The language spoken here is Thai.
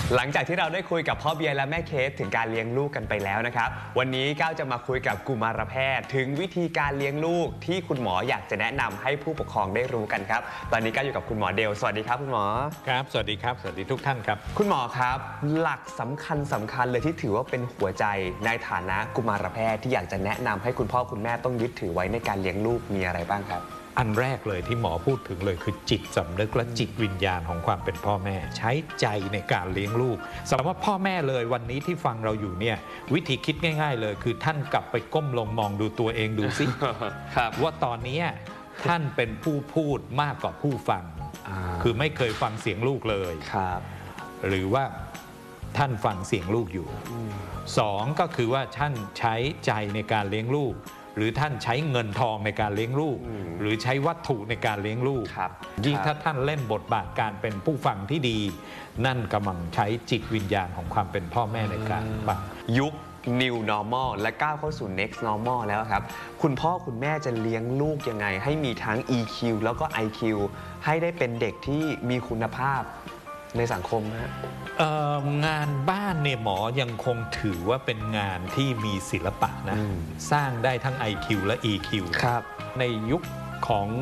หลังจากที่เราได้คุยกับพ่อเบียร์และแม่เคสถึงการเลี้ยงลูกกันไปแล้วนะครับวันนี้ก้าวจะมาคุยกับกุมารแพทย์ถึงวิธีการเลี้ยงลูกที่คุณหมออยากจะแนะนำให้ผู้ปกครองได้รู้กันครับตอนนี้ก้าวอยู่กับคุณหมอเดลสวัสดีครับคุณหมอครับสวัสดีครับสวัสดีทุกท่านครับคุณหมอครับหลักสำคัญเลยที่ถือว่าเป็นหัวใจในฐานะกุมารแพทย์ที่อยากจะแนะนำให้คุณพ่อคุณแม่ต้องยึดถือไว้ในการเลี้ยงลูกมีอะไรบ้างครับอันแรกเลยที่หมอพูดถึงเลยคือจิตสำนึกและจิตวิญญาณของความเป็นพ่อแม่ใช้ใจในการเลี้ยงลูกสำหรับพ่อแม่เลยวันนี้ที่ฟังเราอยู่เนี่ยวิธีคิดง่ายๆเลยคือท่านกลับไปก้มลงมองดูตัวเองดูสิ ว่าตอนนี้ท่านเป็นผู้พูดมากกว่าผู้ฟังคือไม่เคยฟังเสียงลูกเลยหรือว่าท่านฟังเสียงลูกอยู่สองก็คือว่าท่านใช้ใจในการเลี้ยงลูกหรือท่านใช้เงินทองในการเลี้ยงลูกหรือใช้วัตถุในการเลี้ยงลูกยิ่งถ้าท่านเล่นบทบาทการเป็นผู้ฟังที่ดีนั่นกำลังใช้จิตวิญญาณของความเป็นพ่อแม่ในการฟังยุค New Normal และก้าวเข้าสู่ Next Normal แล้วครับคุณพ่อคุณแม่จะเลี้ยงลูกยังไงให้มีทั้ง EQ แล้วก็ IQ ให้ได้เป็นเด็กที่มีคุณภาพในสังคมฮะงานบ้านเนี่ยหมอยังคงถือว่าเป็นงานที่มีศิลปะนะสร้างได้ทั้ง IQ และ EQ ครับในยุคของ